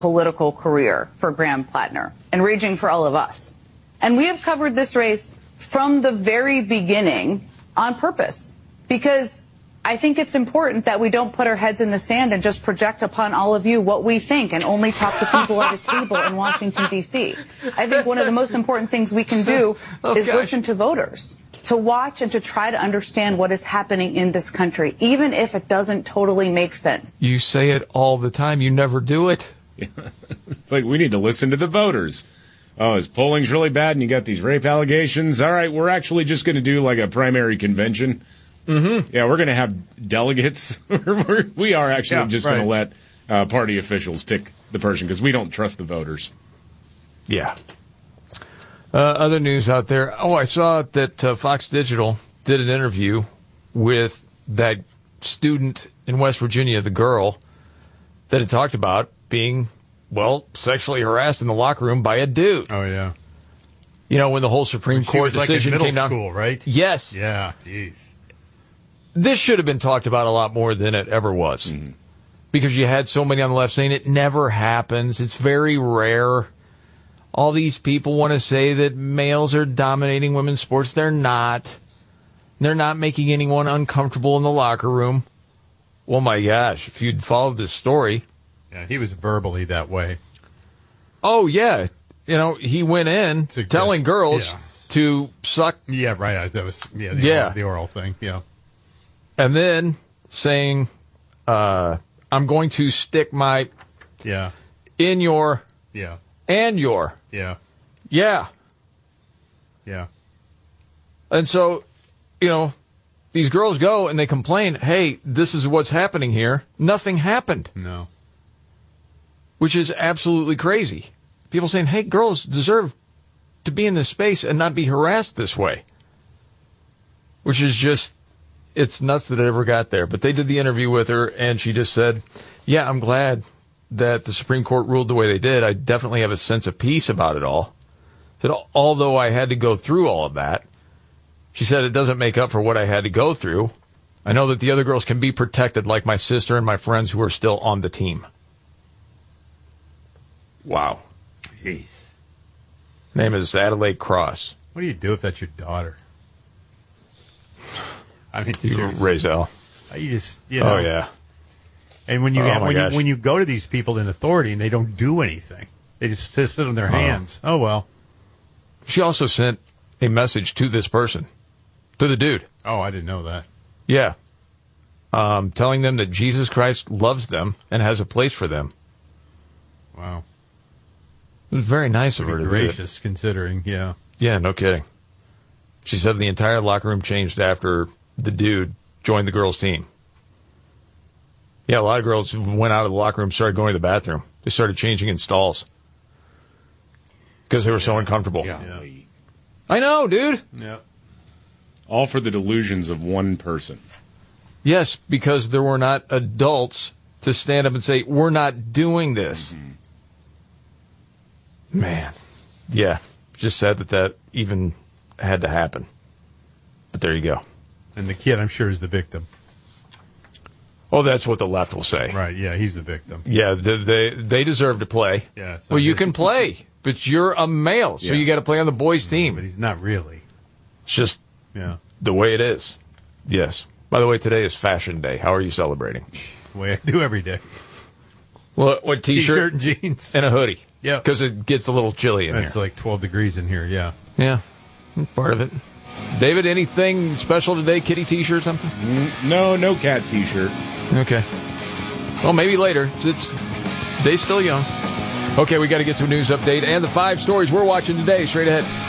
political career for Graham Plattner and raging for all of us. And we have covered this race from the very beginning on purpose, because I think it's important that we don't put our heads in the sand and just project upon all of you what we think and only talk to people at a table in Washington, D.C. I think one of the most important things we can do is listen to voters, to watch and to try to understand what is happening in this country, even if it doesn't totally make sense. You say it all the time. You never do it. It's like we need to listen to the voters. Oh, his polling's really bad and you got these rape allegations. All right, we're actually just going to do like a primary convention. Mm-hmm. Yeah, we're going to have delegates. We are actually just going to let party officials pick the person because we don't trust the voters. Yeah. Other news out there. Oh, I saw that Fox Digital did an interview with that student in West Virginia, the girl that had talked about being, well, sexually harassed in the locker room by a dude. Oh, yeah. You know, when the whole Supreme Court decision came down. School, right? Yes. Yeah, jeez. This should have been talked about a lot more than it ever was. Mm-hmm. Because you had so many on the left saying it never happens. It's very rare. All these people want to say that males are dominating women's sports. They're not. They're not making anyone uncomfortable in the locker room. Well, my gosh, if you'd followed this story. Yeah, he was verbally that way. Oh, yeah. You know, he went in telling girls to suck. Yeah, right. That was the oral thing. Yeah. And then saying, I'm going to stick my in your and your. Yeah. Yeah. Yeah. And so, you know, these girls go and they complain, hey, this is what's happening here. Nothing happened. No. Which is absolutely crazy. People saying, hey, girls deserve to be in this space and not be harassed this way. Which is just, it's nuts that it ever got there. But they did the interview with her, and she just said, yeah, I'm glad that the Supreme Court ruled the way they did. I definitely have a sense of peace about it all. That although I had to go through all of that, she said it doesn't make up for what I had to go through. I know that the other girls can be protected like my sister and my friends who are still on the team. Wow. Jeez. Name is Adelaide Cross. What do you do if that's your daughter? I mean, raise hell. You just, you know. Oh, yeah. And when you when you go to these people in authority and they don't do anything, they just sit on their hands. Oh, well. She also sent a message to this person, to the dude. Oh, I didn't know that. Yeah. Telling them that Jesus Christ loves them and has a place for them. Wow. It was very nice of her to do it. Gracious, considering, yeah. Yeah, no kidding. She said the entire locker room changed after the dude joined the girls' team. Yeah, a lot of girls went out of the locker room, started going to the bathroom. They started changing in stalls because they were so uncomfortable. Yeah. I know, dude. Yeah. All for the delusions of one person. Yes, because there were not adults to stand up and say, we're not doing this. Mm-hmm. Man. Yeah. Just sad that even had to happen. But there you go. And the kid, I'm sure, is the victim. Oh, that's what the left will say. Right, yeah, he's the victim. Yeah, they deserve to play. Yeah. Well, you can play, but you're a male, so you got to play on the boys' team. But he's not really. It's just the way it is. Yes. By the way, today is Fashion Day. How are you celebrating? The way I do every day. Well, what T-shirt and jeans. And a hoodie. Yeah. Because it gets a little chilly in here. It's like 12 degrees in here, yeah. Yeah. Part of it. David, anything special today? Kitty T-shirt or something? No cat T-shirt. Okay. Well, maybe later. Day's still young. Okay, we got to get to a news update and the 5 stories we're watching today. Straight ahead.